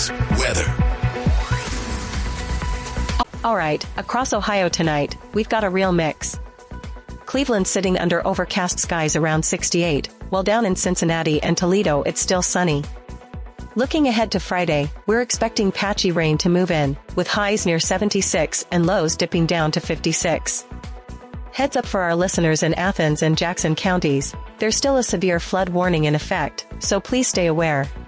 News. Weather. Alright, across Ohio tonight, we've got a real mix. Cleveland sitting under overcast skies around 68, while down in Cincinnati and Toledo it's still sunny. Looking ahead to Friday, we're expecting patchy rain to move in, with highs near 76 and lows dipping down to 56. Heads up for our listeners in Athens and Jackson counties, there's still a severe flood warning in effect, so please stay aware.